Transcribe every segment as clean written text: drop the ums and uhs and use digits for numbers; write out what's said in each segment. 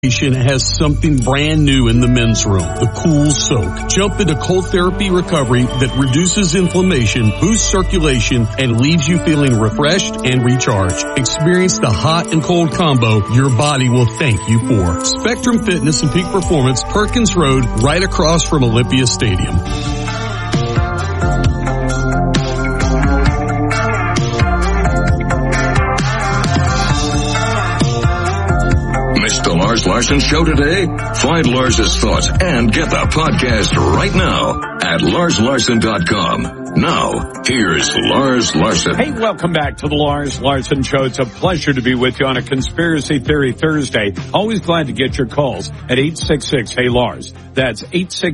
Has something brand new in the men's room, the Cool Soak. Jump into cold therapy recovery that reduces inflammation, boosts circulation, and leaves you feeling refreshed and recharged. Experience the hot and cold combo your body will thank you for. Spectrum Fitness and Peak Performance, Perkins Road, right across from Olympia Stadium. The Lars Larson Show today? Find Lars's thoughts and get the podcast right now at LarsLarson.com. Now, here's Lars Larson. Hey, welcome back to the Lars Larson Show. It's a pleasure to be with you on a Conspiracy Theory Thursday. Always glad to get your calls at 866-HEY-LARS. That's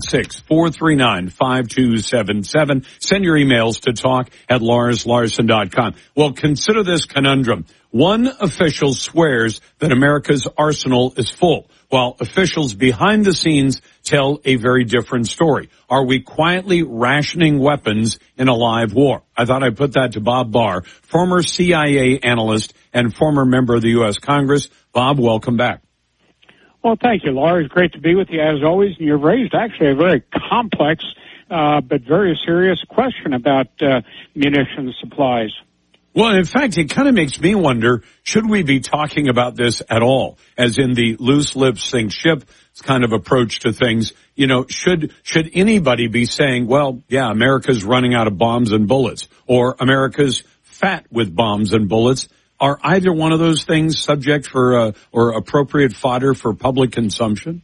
866-439-5277. Send your emails to talk at LarsLarson.com. Well, consider this conundrum. One official swears that America's arsenal is full, while officials behind the scenes tell a very different story. Are we quietly rationing weapons in a live war? I thought I'd put that to Bob Barr, former CIA analyst and former member of the U.S. Congress. Bob, welcome back. Well, thank you, Lars. Great to be with you as always. And you've raised actually a very complex but very serious question about munitions supplies. Well, in fact, it kind of makes me wonder, should we be talking about this at all? As in the loose lips sink ship kind of approach to things. You know, should anybody be saying, well, yeah, America's running out of bombs and bullets, or America's fat with bombs and bullets? Are either one of those things subject for or appropriate fodder for public consumption?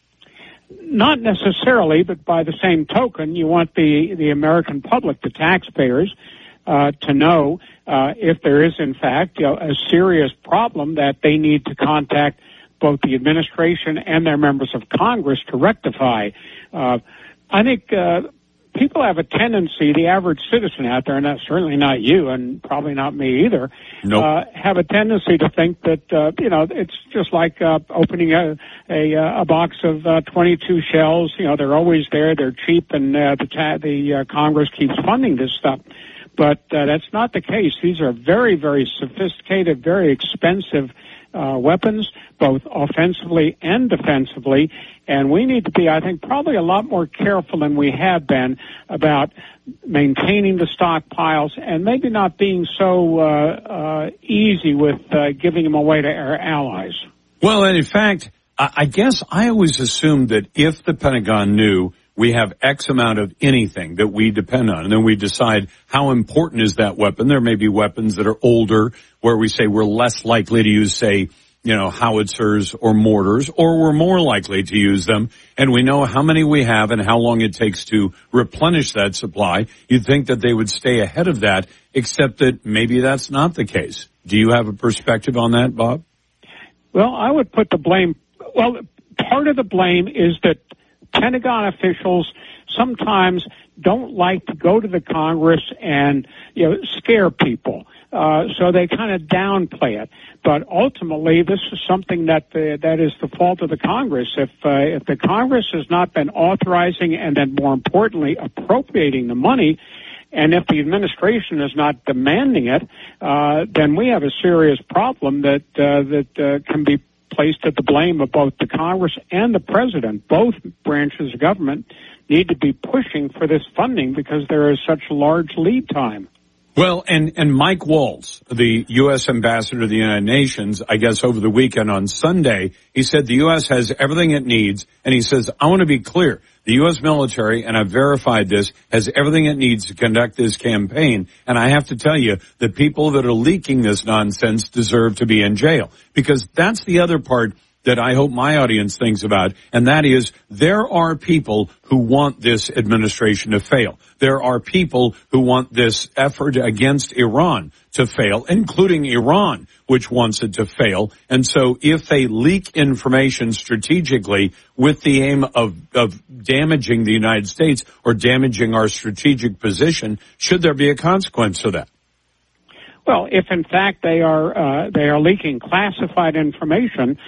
Not necessarily, but by the same token, you want the American public, the taxpayers, to know if there is, in fact, a serious problem that they need to contact both the administration and their members of Congress to rectify. I think people have a tendency, the average citizen out there, and that's certainly not you and probably not me either, nope. Have a tendency to think that, it's just like opening a box of 22 shells. You know, they're always there, they're cheap, and the Congress keeps funding this stuff. But that's not the case. These are very, very sophisticated, very expensive weapons, both offensively and defensively. And we need to be, I think, probably a lot more careful than we have been about maintaining the stockpiles and maybe not being so easy with giving them away to our allies. Well, and in fact, I guess I always assumed that if the Pentagon knew we have X amount of anything that we depend on, and then we decide how important is that weapon. There may be weapons that are older where we say we're less likely to use, say, howitzers or mortars, or we're more likely to use them, and we know how many we have and how long it takes to replenish that supply. You'd think that they would stay ahead of that, except that maybe that's not the case. Do you have a perspective on that, Bob? Well, I would put the blame, part of the blame is that Pentagon officials sometimes don't like to go to the Congress and, scare people. So they kind of downplay it. But ultimately, this is something that is the fault of the Congress. If the Congress has not been authorizing and then, more importantly, appropriating the money, and if the administration is not demanding it, then we have a serious problem that can be placed at the blame of both the Congress and the President. Both branches of government need to be pushing for this funding because there is such a large lead time. Well, and Mike Waltz, the U.S. ambassador to the United Nations, I guess over the weekend on Sunday, he said the U.S. has everything it needs, and he says, I want to be clear, the U.S. military, and I've verified this, has everything it needs to conduct this campaign, and I have to tell you, the people that are leaking this nonsense deserve to be in jail, because that's the other part that I hope my audience thinks about, and that is there are people who want this administration to fail. There are people who want this effort against Iran to fail, including Iran, which wants it to fail. And so if they leak information strategically with the aim of damaging the United States or damaging our strategic position, should there be a consequence to that? Well, if in fact they are leaking classified information,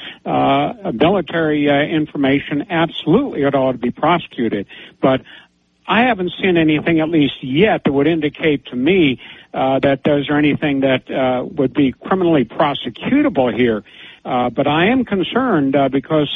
military information, absolutely it ought to be prosecuted. But I haven't seen anything, at least yet, that would indicate to me that there's anything that would be criminally prosecutable here. But I am concerned because